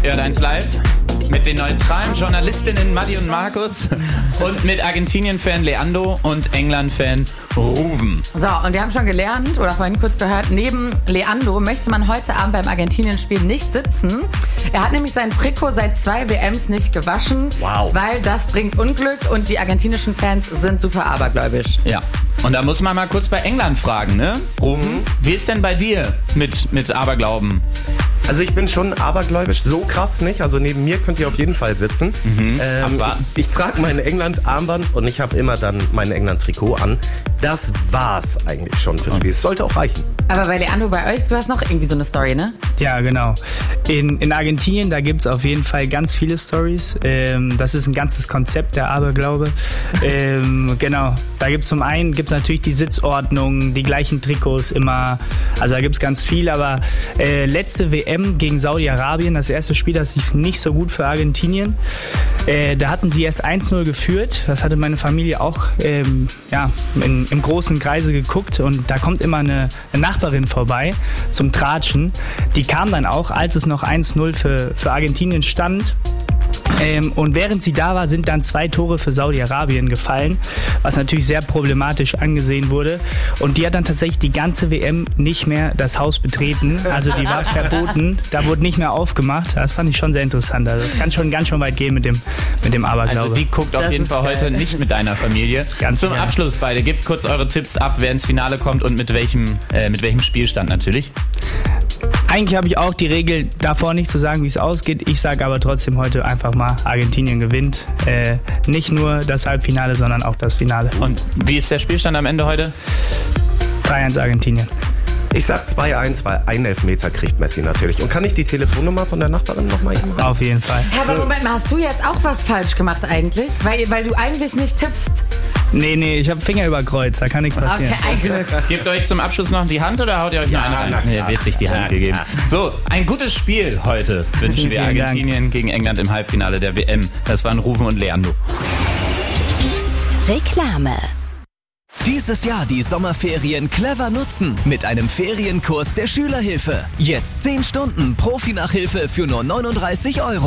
RTL 1 Live mit den neutralen Journalistinnen Madi und Markus und mit Argentinien-Fan Leandro und England-Fan Ruven. So, und wir haben schon gelernt, oder vorhin kurz gehört, neben Leandro möchte man heute Abend beim Argentinien-Spiel nicht sitzen. Er hat nämlich sein Trikot seit 2 WMs nicht gewaschen, weil das bringt Unglück und die argentinischen Fans sind super abergläubisch. Ja, und da muss man mal kurz bei England fragen, ne? Ruven, wie ist denn bei dir mit Aberglauben? Also ich bin schon abergläubisch, so krass nicht. Also neben mir könnt ihr auf jeden Fall sitzen. Ich trage mein England-Armband und ich habe immer dann mein England-Trikot an. Das war's eigentlich schon fürs Spiel. Es sollte auch reichen. Aber bei Leandro, bei euch, du hast noch irgendwie so eine Story, ne? Ja, genau. In Argentinien, da gibt's auf jeden Fall ganz viele Stories. Das ist ein ganzes Konzept, der Aberglaube. Genau. Da gibt's zum einen natürlich die Sitzordnung, die gleichen Trikots immer. Also da gibt's ganz viel. Aber letzte WM gegen Saudi-Arabien, das erste Spiel, das lief nicht so gut für Argentinien. Da hatten sie erst 1-0 geführt. Das hatte meine Familie auch im großen Kreise geguckt. Und da kommt immer eine Nachbarin vorbei zum Tratschen. Die kam dann auch, als es noch 1-0 für Argentinien stand. Und während sie da war, sind dann 2 Tore für Saudi-Arabien gefallen, was natürlich sehr problematisch angesehen wurde. Und die hat dann tatsächlich die ganze WM nicht mehr das Haus betreten. Also die war verboten, da wurde nicht mehr aufgemacht. Das fand ich schon sehr interessant. Also das kann schon ganz schön weit gehen mit dem Aberglaube. Also die guckt auf jeden Fall heute nicht mit deiner Familie. Ganz Zum Abschluss beide, gebt kurz eure Tipps ab, wer ins Finale kommt und mit welchem Spielstand natürlich. Eigentlich habe ich auch die Regel, davor nicht zu sagen, wie es ausgeht. Ich sage aber trotzdem heute einfach mal, Argentinien gewinnt. Nicht nur das Halbfinale, sondern auch das Finale. Und wie ist der Spielstand am Ende heute? 3-1 Argentinien. Ich sag 2-1, weil einen Elfmeter kriegt Messi natürlich. Und kann ich die Telefonnummer von der Nachbarin nochmal eben haben? Auf jeden Fall. Aber Moment mal, hast du jetzt auch was falsch gemacht eigentlich? Weil du eigentlich nicht tippst. Nee, ich habe Finger über Kreuz, da kann nichts passieren. Okay, ein Glück. Gebt euch zum Abschluss noch die Hand oder haut ihr euch noch eine rein? Nee, wird sich die Hand gegeben. So, ein gutes Spiel heute wünschen wir Argentinien gegen England im Halbfinale der WM. Das waren Ruven und Leandro. Reklame. Dieses Jahr die Sommerferien clever nutzen mit einem Ferienkurs der Schülerhilfe. Jetzt 10 Stunden Profi-Nachhilfe für nur 39 €.